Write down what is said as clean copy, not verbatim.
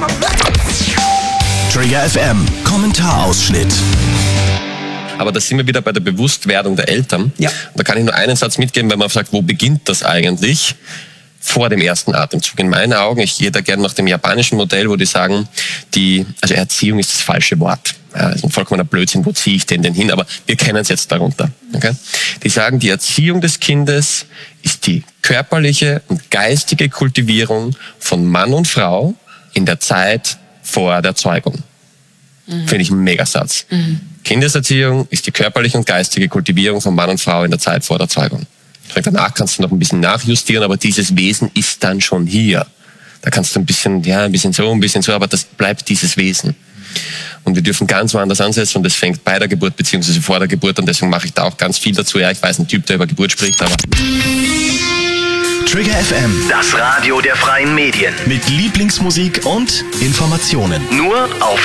Trigger FM, Kommentarausschnitt. Aber da sind wir wieder bei der Bewusstwerdung der Eltern. Ja. Da kann ich nur einen Satz mitgeben, wenn man sagt, wo beginnt das eigentlich? Vor dem ersten Atemzug. In meinen Augen, ich gehe da gerne nach dem japanischen Modell, wo die sagen, also Erziehung ist das falsche Wort. Ja, das ist ein vollkommener Blödsinn, wo ziehe ich denn hin? Aber wir kennen es jetzt darunter. Okay? Die sagen, die Erziehung des Kindes ist die körperliche und geistige Kultivierung von Mann und Frau in der Zeit vor der Zeugung. Finde ich ein Megasatz. Kindeserziehung ist die körperliche und geistige Kultivierung von Mann und Frau in der Zeit vor der Zeugung. Danach kannst du noch ein bisschen nachjustieren, aber dieses Wesen ist dann schon hier. Da kannst du ein bisschen so, aber das bleibt dieses Wesen. Und wir dürfen ganz woanders ansetzen und das fängt bei der Geburt bzw. vor der Geburt an. Deswegen mache ich da auch ganz viel dazu. Ja, ich weiß, ein Typ, der über Geburt spricht, aber... Trigger FM, Das Radio der freien Medien. mit Lieblingsmusik und Informationen. Nur auf